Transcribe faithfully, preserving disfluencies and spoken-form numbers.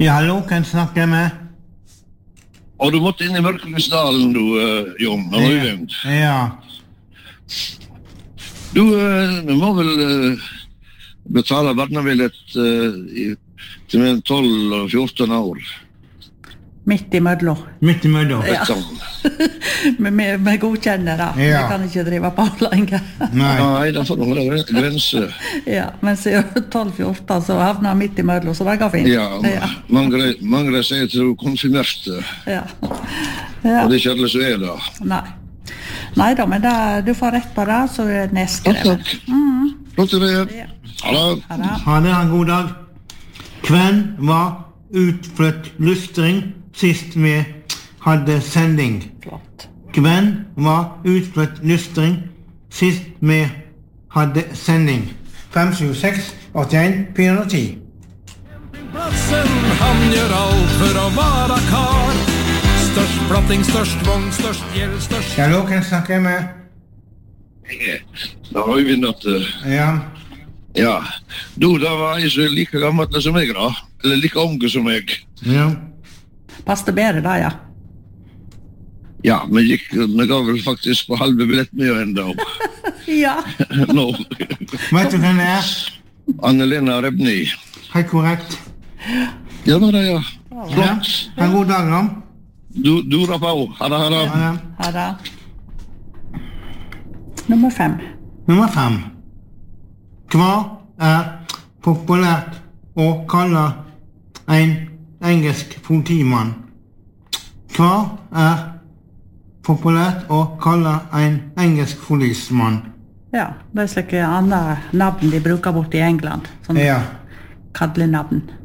Ja, hallo, kan snakke med? Og du måtte inn i Mørkeløsdalen, du, uh, Jon, når du ringte. Ja. Du uh, må vel uh, betale barnebillett uh, i, til med tolv og fjorten år. Midt i mødlo. Midt i mødlo. Ja. Men vi godkjenner det. Vi Ja. kan ikke drive på lenger. Nei. Nei, da får du holde grense. Ja, men siden tolv fjorten så havner midt i mødlo, så det går fint. Ja, mange, mange sier til du konfirmerte, Ja. Ja. og det er ikke alle som er det. Nei. Nei da, men det, du får rett på det, så er det nedskrevet. Takk, takk. Flott til det. Ja. Ha det. Ha det. Ha det, en god dag. Hvem var utflytt lystring sist vi hadde sending? Flott. Hvem var utflytt lystring sist vi hadde sending? fem sju seks åtte en fire ti. Plassen, han gjør alt for å være kar. Størst platting, størst vogn, størst gjeld, størst... Ja, hallo, kan jeg snakke med? Da har vi vunnet. Ja. Ja. Du, da var jeg så like gammel som meg, da. Eller like unge som meg. Ja. Passte bedre da, ja. Ja, men gikk, vi ga vel faktisk på halve billett mye enda opp. Ja. Nå. Vet du hvem det er? Anne-Lena Rebni. Helt korrekt. Ja, det var det, ja. Ja. Flott. Ha en god dag, da. Du, du rappa på. Ha det, ha det. Ja, ja. Ha det. Nummer fem. Nummer fem. Hva er populært å kalle en engelsk politimann? Hva er populært å kalle en engelsk policemann? Ja, det er slike andre navn de bruker bort i England. Sånn Ja. kallenavn.